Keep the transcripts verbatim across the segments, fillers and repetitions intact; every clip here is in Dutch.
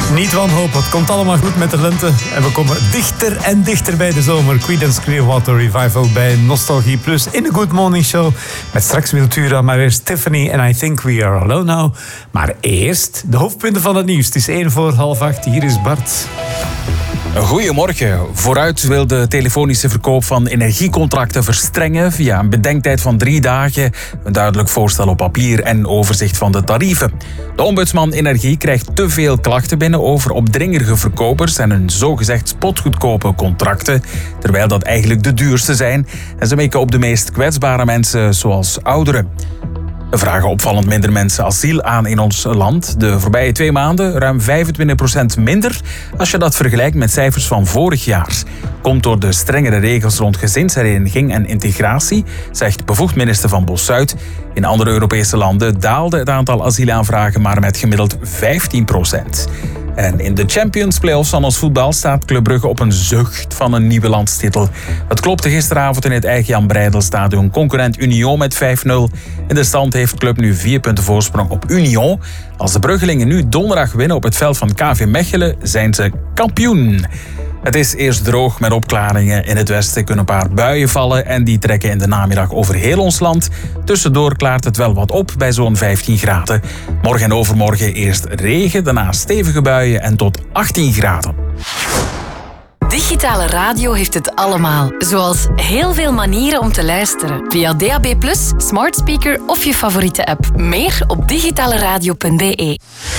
Niet wanhopen, het komt allemaal goed met de lente. En we komen dichter en dichter bij de zomer. Creedence Clearwater Revival bij Nostalgie Plus in de Good Morning Show. Met straks Wiltura, maar eerst Tiffany en I Think We Are Alone Now. Maar eerst de hoofdpunten van het nieuws. Het is één voor half acht. Hier is Bart. Goedemorgen. Vooruit wil de telefonische verkoop van energiecontracten verstrengen via een bedenktijd van drie dagen, een duidelijk voorstel op papier en overzicht van de tarieven. De ombudsman Energie krijgt te veel klachten binnen over opdringerige verkopers en hun zogezegd spotgoedkope contracten, terwijl dat eigenlijk de duurste zijn. En ze mikken op de meest kwetsbare mensen, zoals ouderen. We vragen opvallend minder mensen asiel aan in ons land. De voorbije twee maanden ruim vijfentwintig procent minder als je dat vergelijkt met cijfers van vorig jaar. Komt door de strengere regels rond gezinshereniging en integratie, zegt bevoegd minister Van Bos-Zuid. In andere Europese landen daalde het aantal asielaanvragen maar met gemiddeld vijftien procent. En in de Champions Playoffs van ons voetbal staat Club Brugge op een zucht van een nieuwe landstitel. Het klopte gisteravond in het eigen Jan Breidel-stadion concurrent Union met vijf nul. In de stand heeft Club nu vier punten voorsprong op Union. Als de Bruggelingen nu donderdag winnen op het veld van K V Mechelen, zijn ze kampioen. Het is eerst droog met opklaringen. In het westen kunnen een paar buien vallen en die trekken in de namiddag over heel ons land. Tussendoor klaart het wel wat op bij zo'n vijftien graden. Morgen en overmorgen eerst regen, daarna stevige buien en tot achttien graden. Digitale radio heeft het allemaal. Zoals heel veel manieren om te luisteren. Via D A B plus, smart speaker of je favoriete app. Meer op digitaleradio punt b e.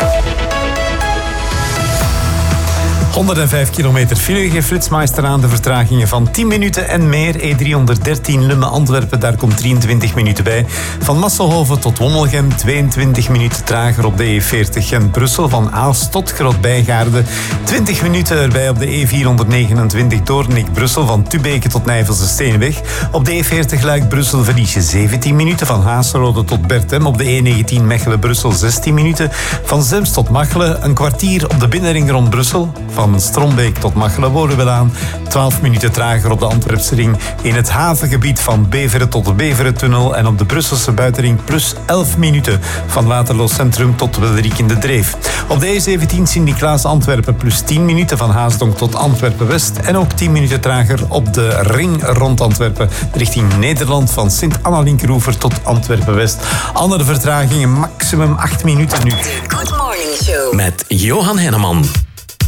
honderdvijf kilometer file geeft Flitsmeister aan. De vertragingen van tien minuten en meer. E driehonderddertien Lummen-Antwerpen, daar komt drieëntwintig minuten bij. Van Masselhoven tot Wommelgem, tweeëntwintig minuten trager op de E veertig Gent-Brussel. Van Aalst tot Groot-Bijgaarde, twintig minuten erbij op de E vierhonderdnegenentwintig Doornik-Brussel. Van Tubeke tot Nijvelse-Steenweg. Op de E veertig Luik-Brussel verlies je zeventien minuten. Van Haasrode tot Bertem. Op de E negentien Mechelen-Brussel zestien minuten. Van Zems tot Machelen een kwartier op de binnenring rond Brussel. Van Strombeek tot Machelen-Woluwelaan. twaalf minuten trager op de Antwerpse ring. In het havengebied van Beveren tot de Beverentunnel. En op de Brusselse buitenring plus elf minuten. Van Waterloo Centrum tot Wilderik in de Dreef. Op de E zeventien Sint-Niklaas-Antwerpen plus tien minuten. Van Haasdonk tot Antwerpen-West. En ook tien minuten trager op de ring rond Antwerpen. Richting Nederland van Sint-Anna-Linkeroever tot Antwerpen-West. Andere vertragingen maximum acht minuten nu. Good Morning Show met Johan Henneman.